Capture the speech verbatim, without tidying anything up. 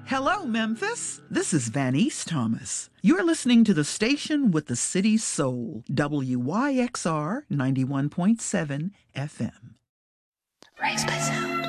Hello, Memphis. This is Vanice Thomas. You're listening to the station with the city's soul, W Y X R ninety-one point seven F M. Raised by sound.